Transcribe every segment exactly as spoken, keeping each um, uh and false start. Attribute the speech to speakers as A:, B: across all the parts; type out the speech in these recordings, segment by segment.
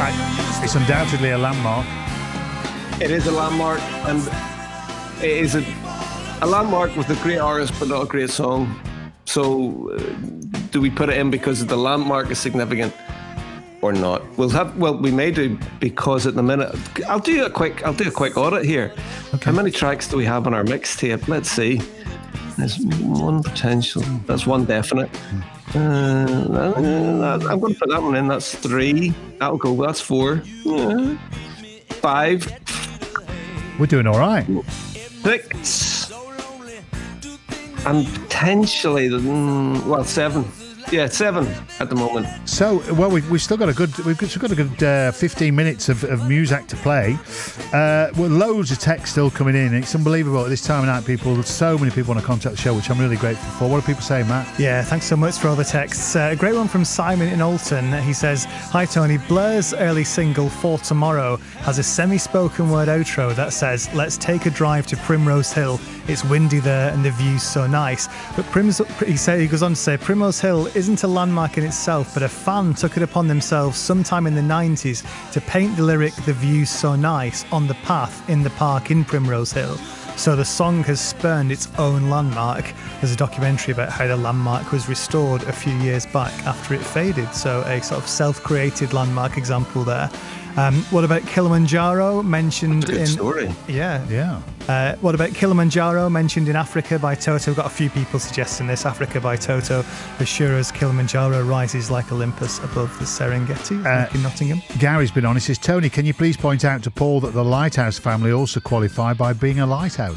A: right. It's undoubtedly a landmark.
B: It is a landmark, and it is a, a landmark with a great artist, but not a great song. So, uh, do we put it in because the landmark is significant or not? We'll have. Well, we may do, because at the minute, I'll do a quick. I'll do a quick audit here.
A: Okay.
B: How many tracks do we have on our mixtape? Let's see. There's one potential. That's one definite. Uh, I'm going to put that one in. That's three. That'll go. That's four. Uh, five.
A: We're doing all right.
B: Six. And potentially, mm, well, seven. Yeah, seven at the moment.
A: So, well, we've, we've still got a good, we've still got a good uh, fifteen minutes of, of Muzak to play. Uh, well, loads of text still coming in. It's unbelievable at this time of night. People, so many people want to contact the show, which I'm really grateful for. What are people saying, Matt?
C: Yeah, thanks so much for all the texts. Uh, a great one from Simon in Alton. He says, "Hi Tony, Blur's early single For Tomorrow has a semi-spoken word outro that says, 'Let's take a drive to Primrose Hill. It's windy there and the view's so nice.' But Prim's, he, say, he goes on to say, Primrose Hill isn't a landmark in itself, but a fan took it upon themselves sometime in the nineties to paint the lyric 'The view's so nice' on the path in the park in Primrose Hill. So the song has spurned its own landmark. There's a documentary about how the landmark was restored a few years back after it faded. So a sort of self-created landmark example there. Um, what about Kilimanjaro, mentioned
B: That's a good
C: in...
B: story.
C: Yeah.
A: Yeah.
C: Uh, what about Kilimanjaro, mentioned in Africa by Toto? We've got a few people suggesting this. Africa by Toto. As sure as Kilimanjaro rises like Olympus above the Serengeti,
A: Uh,
C: in Nottingham.
A: Gary's been on. He says, Tony, can you please point out to Paul that the Lighthouse family also qualify by being a lighthouse?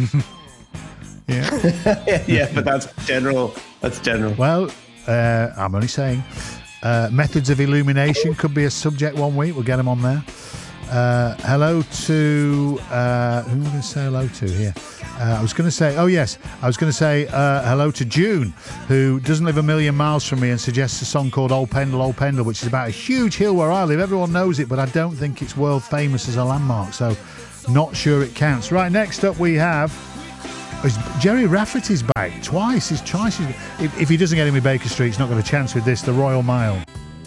C: Yeah.
B: Yeah, but that's general. That's general.
A: Well, uh, I'm only saying. Uh, methods of illumination could be a subject one week. We'll get them on there. Uh, hello to... Uh, who am I going to say hello to here? Uh, I was going to say... Oh, yes. I was going to say uh, hello to June, who doesn't live a million miles from me and suggests a song called Old Pendle, Old Pendle, which is about a huge hill where I live. Everyone knows it, but I don't think it's world famous as a landmark, so not sure it counts. Right, next up we have... Is Jerry Rafferty's back twice. He's twice. If, if he doesn't get in with Baker Street, he's not got a chance with this. The Royal Mile.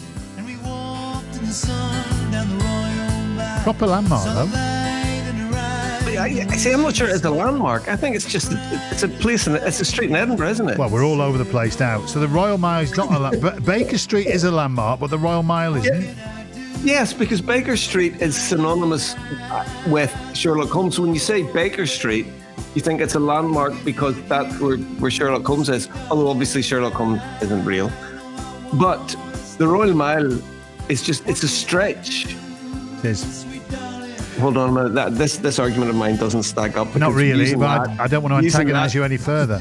A: Proper landmark, though.
B: I, I see. I'm not sure it's a landmark. I think it's just it's a place in it's a street in Edinburgh, isn't it?
A: Well, we're all over the place now. So the Royal Mile is not a landmark. Baker Street is a landmark, but the Royal Mile isn't.
B: Yeah. Yes, because Baker Street is synonymous with Sherlock Holmes. So when you say Baker Street, you think it's a landmark because that's where, where Sherlock Holmes is. Although obviously Sherlock Holmes isn't real. But the Royal Mile is just, it's a stretch.
A: It is.
B: Hold on a minute. That, this, this argument of mine doesn't stack up.
A: Not really, but
B: that,
A: I, I don't want to antagonise you any further.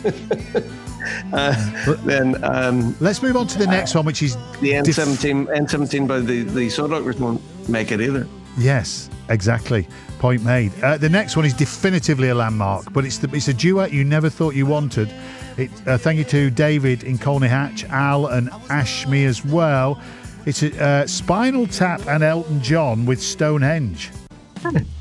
B: uh, then um,
A: let's move on to the next one, which is...
B: The N seventeen, def- N seventeen by the, the Saw Doctors won't make it either.
A: Yes, exactly. Point made. Uh, the next one is definitively a landmark, but it's the, it's a duet you never thought you wanted. It, uh, thank you to David in Colney Hatch, Al and Ashme as well. It's a uh, Spinal Tap and Elton John with Stonehenge.